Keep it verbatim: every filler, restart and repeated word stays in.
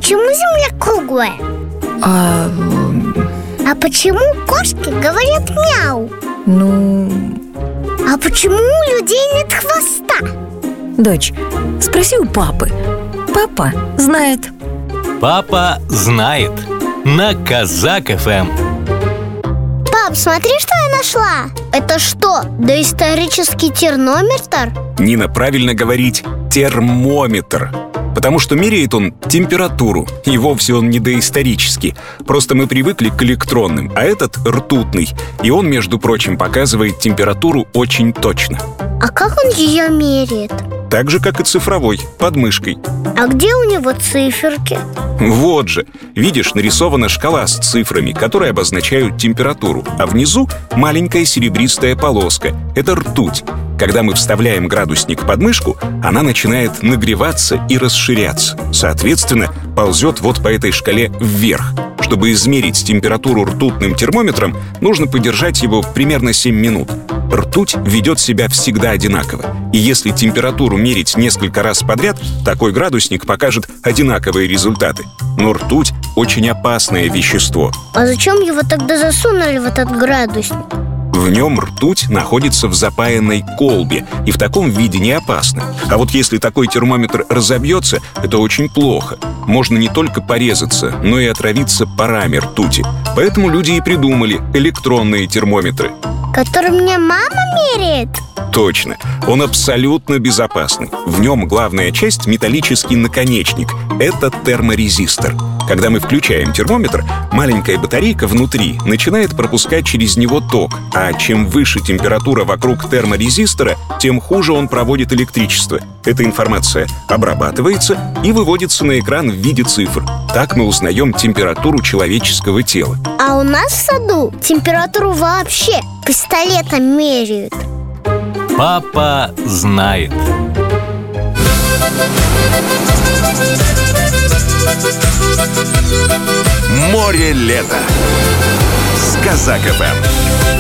почему Земля круглая? А... А почему кошки говорят мяу? Ну... А почему у людей нет хвоста? Дочь, спроси у папы. Папа знает. Папа знает. На Казак эф эм. Пап, смотри, что я нашла. Это что, доисторический термометр? Нина, правильно говорить термометр, потому что меряет он температуру. И вовсе он не доисторический. Просто мы привыкли к электронным, а этот ртутный. И он, между прочим, показывает температуру очень точно. А как он ее меряет? Так же, как и цифровой, под мышкой. А где у него циферки? Вот же, видишь, нарисована шкала с цифрами, которые обозначают температуру. А внизу маленькая серебристая полоска. Это ртуть. Когда мы вставляем градусник под мышку, она начинает нагреваться и расширяться. Соответственно, ползет вот по этой шкале вверх. Чтобы измерить температуру ртутным термометром, нужно подержать его примерно семь минут. Ртуть ведет себя всегда одинаково. И если температуру мерить несколько раз подряд, такой градусник покажет одинаковые результаты. Но ртуть — очень опасное вещество. А зачем его тогда засунули в этот градусник? В нем ртуть находится в запаянной колбе, и в таком виде не опасно. А вот если такой термометр разобьется, это очень плохо. Можно не только порезаться, но и отравиться парами ртути. Поэтому люди и придумали электронные термометры. Который мне мама меряет? Точно. Он абсолютно безопасный. В нем главная часть — металлический наконечник. Это терморезистор. Когда мы включаем термометр, маленькая батарейка внутри начинает пропускать через него ток. А чем выше температура вокруг терморезистора, тем хуже он проводит электричество. Эта информация обрабатывается и выводится на экран в виде цифр. Так мы узнаем температуру человеческого тела. А у нас в саду температуру вообще пистолетом меряют. Папа знает. Море лета с Казак эф эм.